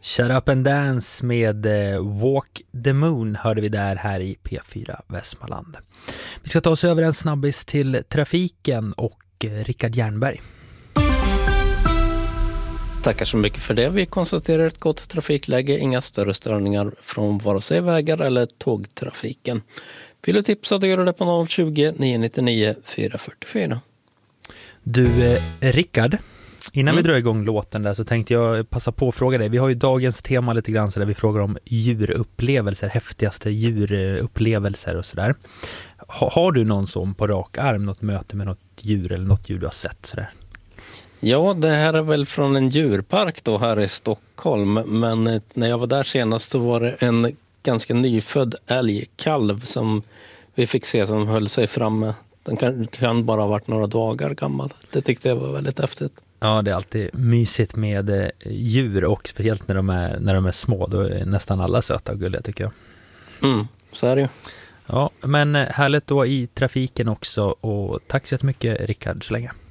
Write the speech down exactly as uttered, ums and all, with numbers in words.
Shut Up and Dance med Walk the Moon hörde vi där här i P fyra Västmanland. Vi ska ta oss över en snabbis till trafiken och Rickard Jernberg. Tackar så mycket för det. Vi konstaterar ett gott trafikläge, inga större störningar från vare sig vägar eller tågtrafiken. Vill du tipsa då gör du det på noll tjugo, nio nittionio, fyra fyrtiofyra. Du eh, Rickard, innan mm. vi drar igång låten där så tänkte jag passa på att fråga dig. Vi har ju dagens tema lite grann så där vi frågar om djurupplevelser, häftigaste djurupplevelser och sådär. Ha, har du någon som på rak arm, något möte med något djur eller något djur du har sett sådär? Ja, det här är väl från en djurpark då här i Stockholm. Men när jag var där senast så var det en ganska nyfödd älgkalv som vi fick se som höll sig framme. Den kan, kan bara ha varit några dagar gammal. Det tyckte jag var väldigt häftigt. Ja, det är alltid mysigt med djur och speciellt när de är, när de är små. Då är nästan alla söta och gulliga tycker jag. Mm, så är det ju. Ja, men härligt då i trafiken också och tack så mycket Rickard så länge.